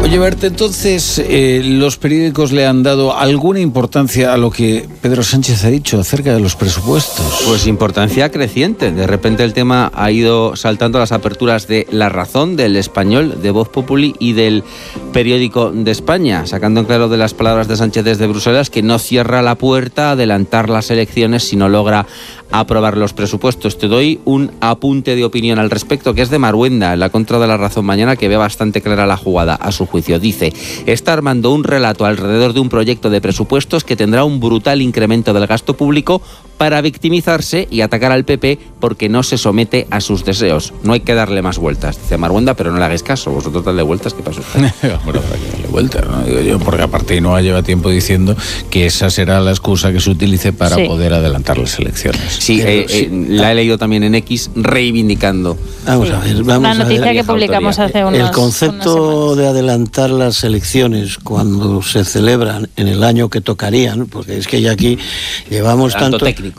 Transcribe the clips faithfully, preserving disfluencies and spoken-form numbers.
Oye, Berta, entonces, eh, ¿los periódicos le han dado alguna importancia a lo que Pedro Sánchez ha dicho acerca de los presupuestos? Pues importancia creciente. De repente el tema ha ido saltando a las aperturas de La Razón, del Español, de Voz Populi y del Periódico de España, sacando en claro de las palabras de Sánchez desde Bruselas que no cierra la puerta a adelantar las elecciones si no logra aprobar los presupuestos. Te doy un apunte de opinión al respecto, que es de Marhuenda, en la contra de La Razón mañana, que ve bastante clara la jugada. A su juicio, dice, está armando un relato alrededor de un proyecto de presupuestos que tendrá un brutal incremento del gasto público para victimizarse y atacar al P P porque no se somete a sus deseos. No hay que darle más vueltas, dice Marhuenda, pero no le hagáis caso. Vosotros dadle vueltas, ¿qué pasa usted? Bueno, para que darle vueltas, ¿no? Digo yo, porque aparte no lleva tiempo diciendo que esa será la excusa que se utilice para sí. poder adelantar las elecciones. Sí, eh, sí. Eh, la he leído también en X reivindicando. Vamos a ver, vamos la noticia a ver. que publicamos hace unos El concepto de adelantar las elecciones cuando se celebran en el año que tocarían, porque es que ya aquí llevamos tanto tanto técnico.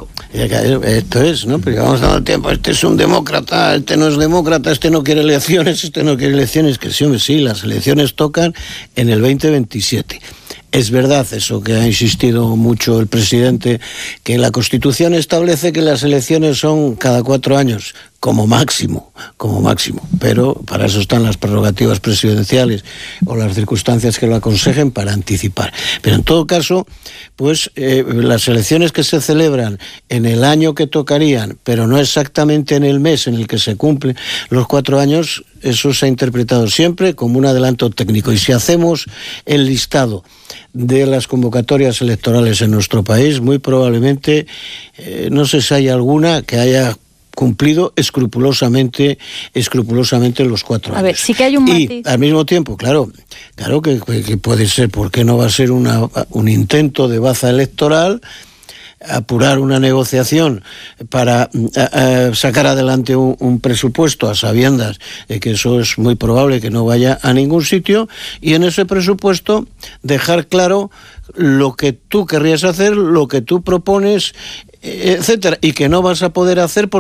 Esto es, ¿no? Pero llevamos tanto tiempo, este es un demócrata, este no es demócrata, este no quiere elecciones, este no quiere elecciones, que sí, hombre, sí, las elecciones tocan en el veinte veintisiete. Es verdad eso que ha insistido mucho el presidente, que la Constitución establece que las elecciones son cada cuatro años, como máximo, como máximo, pero para eso están las prerrogativas presidenciales o las circunstancias que lo aconsejen para anticipar. Pero en todo caso, pues eh, las elecciones que se celebran en el año que tocarían, pero no exactamente en el mes en el que se cumplen los cuatro años, eso se ha interpretado siempre como un adelanto técnico. Y si hacemos el listado de las convocatorias electorales en nuestro país, muy probablemente, eh, no sé si hay alguna que haya cumplido escrupulosamente escrupulosamente los cuatro años. A ver, sí que hay un matiz. Y al mismo tiempo, claro, claro que, que puede ser, ¿por qué no va a ser una, un intento de baza electoral? Apurar una negociación para a, a sacar adelante un, un presupuesto a sabiendas de que eso es muy probable que no vaya a ningún sitio, y en ese presupuesto dejar claro lo que tú querrías hacer, lo que tú propones, etcétera, y que no vas a poder hacer porque